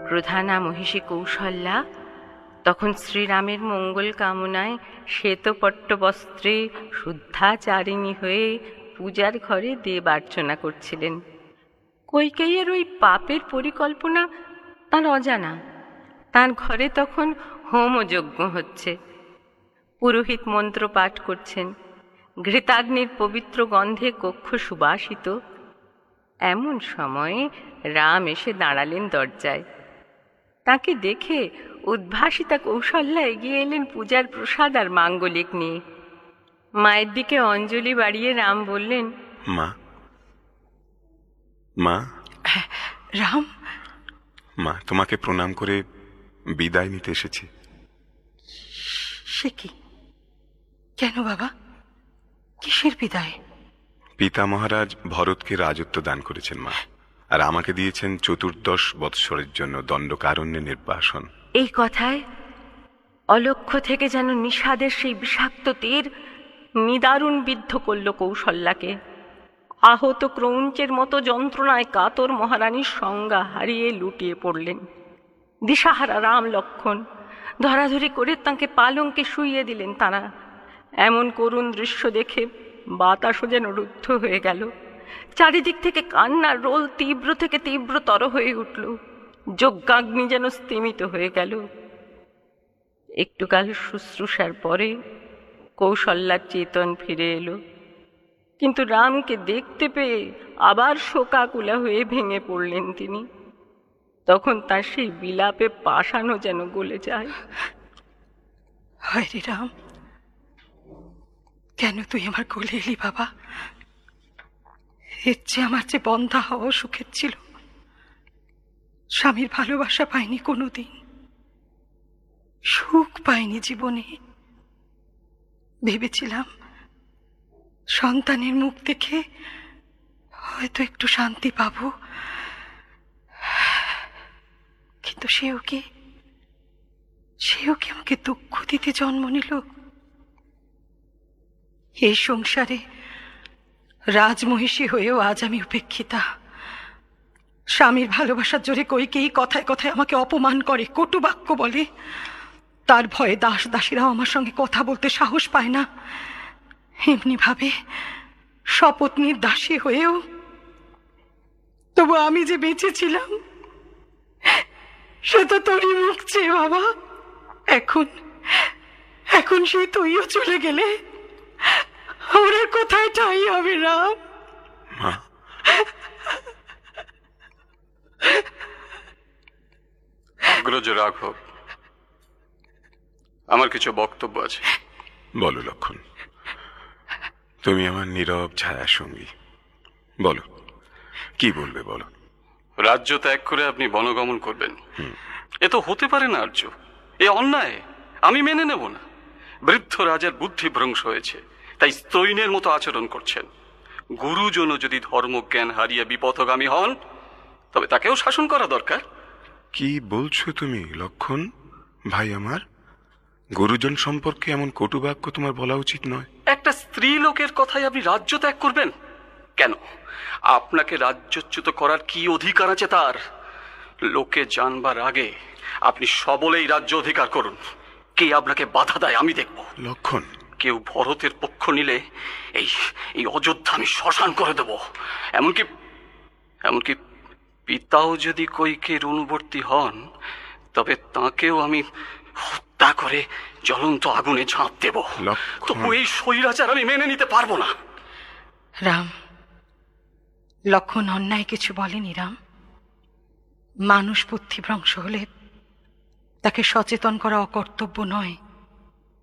প্রধানা মহিষী কৌশল্যা তখন শ্রীরামের মঙ্গল কামনায় শ্বেতপট্ট বস্ত্রে শুদ্ধাচারিণী হয়ে পূজার ঘরে দেবার্চনা করছিলেন। কৈকেয়ীর ওই পাপের পরিকল্পনা তার অজানা। তার ঘরে তখন হোমযজ্ঞ হচ্ছে, পুরোহিত মন্ত্র পাঠ করছেন, ঘৃতাগ্নির পবিত্র গন্ধে কক্ষ সুবাসিত। এমন সময়ে রাম এসে দাঁড়ালেন দরজায়। তাকে দেখে উদ্ভাসিতা কৌশল্যা এগিয়ে এলেন পূজার প্রসাদ আর মাঙ্গলিক নিয়ে। মায়ের দিকে অঞ্জলি বাড়িয়ে রাম বললেন, মা, মা। রাম, মা তোমাকে প্রণাম করে বিদায় নিতে এসেছি। সে কি? কেন বাবা, কিসের বিদায়? পিতা মহারাজ ভরতকে রাজত্ব দান করেছেন মা, আর আমাকে দিয়েছেন 14 বৎসরের জন্য দণ্ডকারণ্যে নির্বাসন। এই কথায় অলক্ষ্য থেকে যেন নিষাদের সেই বিষাক্ত তীর নিদারুণ বিদ্ধ করল কৌশল্যাকে। আহত ক্রৌঞ্চের মতো যন্ত্রণায় কাতর মহারানীর সংজ্ঞা হারিয়ে লুটিয়ে পড়লেন। দিশাহারা রাম লক্ষ্মণ ধরাধরি করে তাঁকে পালঙ্কে শুইয়ে দিলেন তাঁরা। এমন করুণ দৃশ্য দেখে বাতাসও যেন রুদ্ধ হয়ে গেল। চারিদিক থেকে কান্নার রোল তীব্র থেকে তীব্রতর হয়ে উঠল। যজ্ঞাগ্নি যেন স্তিমিত হয়ে গেল। একটুকাল শুশ্রূষার পরে কৌশল্যার চেতন ফিরে এলো, কিন্তু রামকে দেখতে পেয়ে আবার শোকাকুলা হয়ে ভেঙে পড়লেন তিনি। তখন তার সেই বিলাপে পাষাণও যেন গলে যায়। হায় রে রাম, কেন তুই আমার কোলে এলি বাবা? এর চেয়ে আমার যে বন্ধা হওয়া সুখের ছিল। স্বামীর ভালোবাসা পাইনি কোনোদিন, সুখ পাইনি জীবনে। ভেবেছিলাম সন্তানের মুখ দেখে হয়তো একটু শান্তি পাবো, কিন্তু সেও কি আমাকে দুঃখ দিতে জন্ম নিল? এই সংসারে রাজমহিষী হয়েও আজ আমি উপেক্ষিতা। স্বামীর ভালোবাসার জোরে কৈকেয়ী কথায় কথায় আমাকে অপমান করে, কটু বাক্য বলে। তার ভয়ে দাস দাসীরাও আমার সঙ্গে কথা বলতে সাহস পায় না। এমনি ভাবে সপত্নীর দাসী হয়েও তবু আমি যে বেঁচেছিলাম সে তো তোরই মুখ চেয়ে বাবা। এখন সেই তুইও চলে গেলে আমার আর কোথায় ঠাঁই হবে রাম? অগ্রজ রাঘব, আমার কিছু বক্তব্য আছে। বলো লক্ষণ, তুমি আমার নীরব ছায়া সঙ্গী, বলো কি বলবে বলো। রাজ্য ত্যাগ করে আপনি বনগমন করবেন, এ তো হতে পারে না আর্য। এ অন্যায়, আমি মেনে নেব না। বৃদ্ধ রাজার বুদ্ধি ভ্রংশ হয়েছে, তাই স্ত্রৈণের মতো আচরণ করছেন। গুরুজনও যদি ধর্মজ্ঞান হারিয়ে বিপথগামী হন তবে তাকেও শাসন করা দরকার। কি বলছো তুমি লক্ষণ ভাই আমার? গুরুজন সম্পর্কে এমন কটু বাক্য তোমার বলা উচিত নয়। একটা স্ত্রী লোকের কথায় আপনি রাজ্য ত্যাগ করবেন কেন? আপনাকে রাজ্যচ্যুত করার কি অধিকার আছে তার? লোকে জানবার আগে আপনি সবলেই রাজ্য অধিকার করুন। কে আপনাকে বাধা দেয় আমি দেখব। লক্ষণ, কেউ ভরতের পক্ষ নিলে এই অযোধ্যা আমি শ্মশান করে দেব। এমনকি পিতাও যদি কৈকেয়ীর অনুবর্তী হন তবে তাকেও আমি হত্যা করে জ্বলন্ত আগুনে ঝাঁপ দেব। তবু এই স্বৈরাচার আমি মেনে নিতে পারবো না। রাম, লক্ষণ অন্যায় কিছু বলেনি রাম। মানুষ বুদ্ধি ভ্রংশ হলে তাকে সচেতন করা অকর্তব্য নয়।